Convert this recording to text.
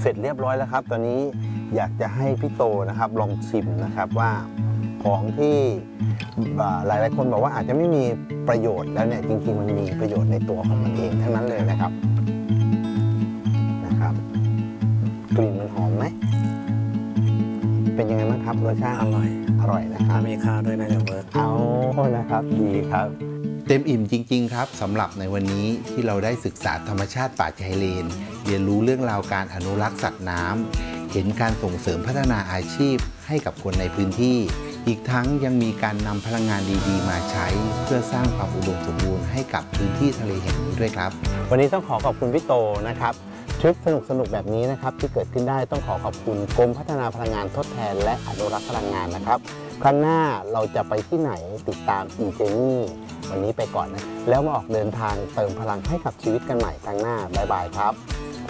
ร็จเรียบร้อยแล้วครับตอนนี้อยากจะให้พี่โตนะครับลองชิมนะครับว่าของที่หลายๆคนบอกว่าอาจจะไม่มีประโยชน์แล้วเนี่ยจริงๆมันมีประโยชน์ในตัวของมันเองทั้งนั้นเลยนะครับกลิ่นมันหอมไหมเป็นยังไงบ้างครับรสชาติอร่อยนะครับมีข้าวด้วยนะเดี๋ยวเวิร์กเอานะครับดีครับเต็มอิ่มจริงๆครับสำหรับในวันนี้ที่เราได้ศึกษาธรรมชาติป่าชายเลนเรียนรู้เรื่องราวการอนุรักษ์สัตว์น้ำเห็นการส่งเสริมพัฒนาอาชีพให้กับคนในพื้นที่อีกทั้งยังมีการนำพลังงานดีๆมาใช้เพื่อสร้างความอุดมสมบูรณ์ให้กับพื้นที่ทะเลแห่งนี้ด้วยครับวันนี้ต้องขอบคุณพี่โตนะครับทริปสนุกแบบนี้นะครับที่เกิดขึ้นได้ต้องขอบคุณกรมพัฒนาพลังงานทดแทนและอนุรักษ์พลังงานนะครับครั้งหน้าเราจะไปที่ไหนติดตามอีเจนี่วันนี้ไปก่อนนะแล้วมาออกเดินทางเติมพลังให้กับชีวิตกันใหม่ครั้งหน้าบ๊ายบายครับ